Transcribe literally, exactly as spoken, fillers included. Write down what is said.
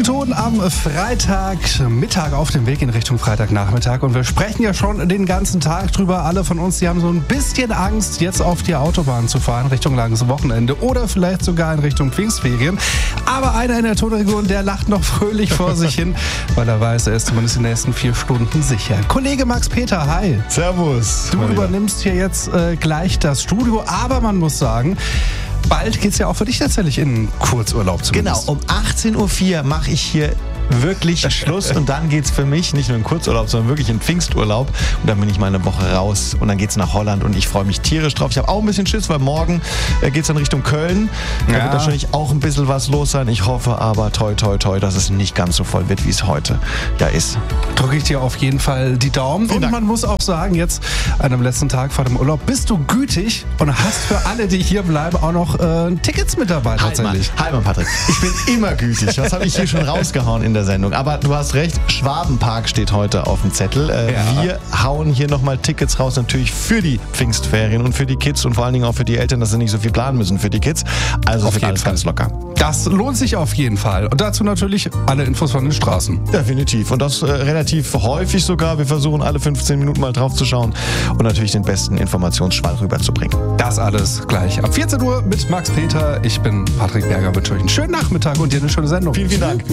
Ton am Freitagmittag auf dem Weg in Richtung Freitagnachmittag. Und wir sprechen ja schon den ganzen Tag drüber. Alle von uns, die haben so ein bisschen Angst, jetzt auf die Autobahn zu fahren, Richtung langes Wochenende oder vielleicht sogar in Richtung Pfingstferien. Aber einer in der Tonregion, der lacht noch fröhlich vor sich hin, weil er weiß, er ist zumindest die nächsten vier Stunden sicher. Kollege Max Peter, hi. Servus. Du übernimmst hier jetzt äh, gleich das Studio, aber man muss sagen, bald geht's ja auch für dich tatsächlich in Kurzurlaub zumindest. Genau, um achtzehn Uhr vier mache ich hier wirklich Schluss und dann geht's für mich nicht nur in Kurzurlaub, sondern wirklich in Pfingsturlaub und dann bin ich mal eine Woche raus und dann geht's nach Holland und ich freue mich tierisch drauf. Ich habe auch ein bisschen Schiss, weil morgen äh, geht's dann Richtung Köln. Da Ja. wird wahrscheinlich auch ein bisschen was los sein. Ich hoffe aber, toi, toi, toi, dass es nicht ganz so voll wird, wie es heute ja ist. Drücke ich dir auf jeden Fall die Daumen. Vielen Und Dank. man muss auch sagen, jetzt an dem letzten Tag vor dem Urlaub bist du gütig und hast für alle, die hier bleiben, auch noch äh, Tickets mit dabei tatsächlich. Halt mal, Patrick. Ich bin immer gütig. Was habe ich hier schon rausgehauen in der Sendung? Aber du hast recht, Schwabenpark steht heute auf dem Zettel. Äh, Ja. Wir hauen hier nochmal Tickets raus, natürlich für die Pfingstferien und für die Kids und vor allen Dingen auch für die Eltern, dass sie nicht so viel planen müssen für die Kids. Also Auf wird jeden alles Fall. ganz locker. Das lohnt sich auf jeden Fall. Und dazu natürlich alle Infos von den Straßen. Definitiv. Und das äh, relativ häufig sogar. Wir versuchen alle fünfzehn Minuten mal drauf zu schauen und natürlich den besten Informationsschwall rüberzubringen. Das alles gleich ab vierzehn Uhr mit Max Peter. Ich bin Patrick Berger. Wünsche euch einen schönen Nachmittag und dir eine schöne Sendung. Vielen, vielen Dank.